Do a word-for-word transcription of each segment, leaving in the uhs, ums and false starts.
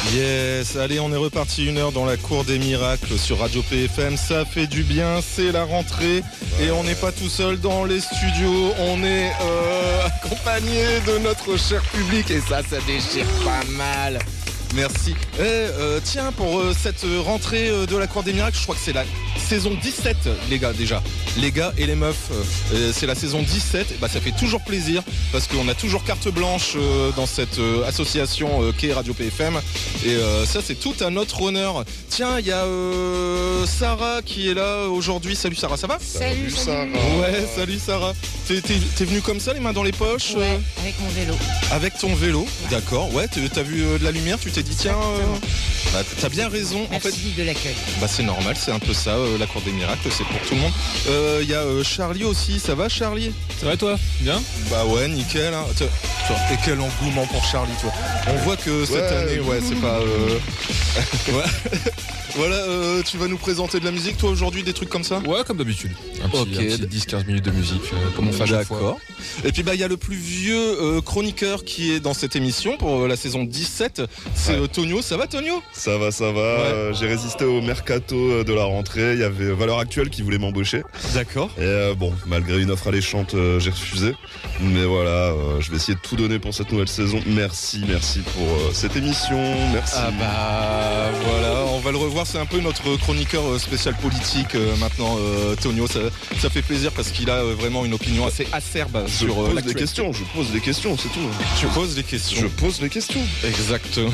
Yes, allez, on est reparti une heure dans la cour des miracles sur Radio P F M. Ça fait du bien, c'est la rentrée ouais. Et on n'est pas tout seul dans les studios. On est euh, accompagné de notre cher public et ça, ça déchire pas mal. Merci. Eh, euh, tiens, pour euh, cette rentrée euh, de la Cour des Miracles, je crois que c'est la saison dix-sept, les gars, déjà. Les gars et les meufs, euh, c'est la saison dix-sept. Et bah, ça fait toujours plaisir parce qu'on a toujours carte blanche euh, dans cette euh, association euh, qu'est Radio P F M. Et euh, ça, c'est tout à notre honneur. Tiens, il y a euh, Sarah qui est là aujourd'hui. Salut Sarah, ça va ? Salut, salut Sarah. Ouais, salut Sarah. T'es, t'es, t'es venue comme ça, les mains dans les poches ? Ouais, euh... avec mon vélo. Avec ton vélo, ouais. D'accord. Ouais, t'as vu euh, de la lumière, tu t'es dit tiens, euh, bah, t'as bien raison. Merci en fait, de l'accueil. Bah c'est normal, c'est un peu ça, euh, la Cour des Miracles, c'est pour tout le monde. Il euh, y a euh, Charlie aussi, ça va Charlie ? Ça va toi ? Bien ? Bah ouais, nickel. Hein. Et quel engouement pour Charlie, toi. On voit que cette ouais. année, ouais, c'est pas... Euh... ouais. Voilà, euh, tu vas nous présenter de la musique, toi, aujourd'hui, des trucs comme ça ? Ouais, comme d'habitude. Un petit, okay. petit dix à quinze minutes de musique, euh, comme on fait à chaque fois. D'accord. Et puis, bah, il y a le plus vieux euh, chroniqueur qui est dans cette émission pour euh, la saison dix-sept. C'est ouais. euh, Tonio. Ça va, Tonio ? Ça va, ça va. Ouais. Euh, j'ai résisté au mercato de la rentrée. Il y avait Valeurs Actuelles qui voulait m'embaucher. D'accord. Et euh, bon, malgré une offre alléchante, euh, j'ai refusé. Mais voilà, euh, je vais essayer de tout donner pour cette nouvelle saison. Merci, merci pour euh, cette émission. Merci. Ah bah, voilà, on va le revoir. C'est un peu notre chroniqueur spécial politique euh, maintenant, euh, Tonio. Ça, ça fait plaisir parce qu'il a euh, vraiment une opinion assez acerbe je sur euh, euh, pose des questions. Je pose des questions, c'est tout. Tu poses des questions. Je pose des questions. Exactement.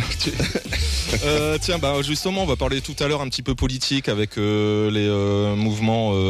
euh, tiens, bah justement, on va parler tout à l'heure un petit peu politique avec euh, les euh, mouvements, euh,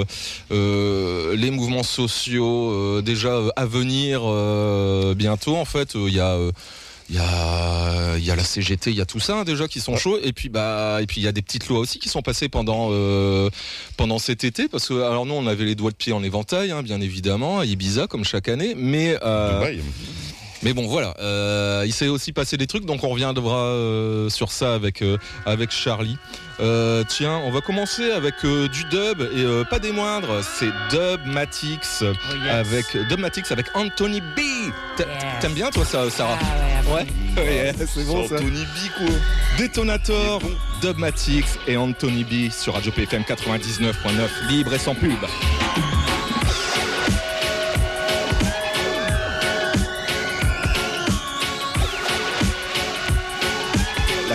euh, les mouvements sociaux euh, déjà euh, à venir euh, bientôt. En fait, il euh, y a euh, Il y a, il y a la C G T, il y a tout ça hein, déjà qui sont ouais. chauds et puis bah et puis il y a des petites lois aussi qui sont passées pendant euh, pendant cet été parce que alors nous on avait les doigts de pied en éventail hein, bien évidemment à Ibiza comme chaque année mais euh, mais bon voilà euh, il s'est aussi passé des trucs donc on reviendra euh, sur ça avec euh, avec Charlie. Euh, tiens, on va commencer avec euh, du dub et euh, pas des moindres, c'est Dubmatix oh yes. avec Dubmatix avec Anthony B. Yes. T'aimes bien toi ça, Sarah? Ah ouais, ouais. ouais c'est bon ça. Anthony B quoi. Detonator, bon. Dubmatix et Anthony B sur Radio P F M quatre-vingt-dix-neuf point neuf, libre et sans pub.